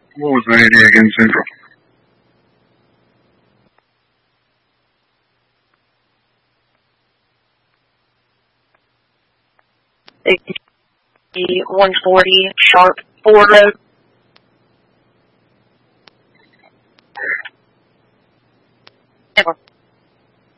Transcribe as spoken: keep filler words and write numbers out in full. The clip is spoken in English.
What was the idea again, Central? one forty Sharp Ford Road. Ever.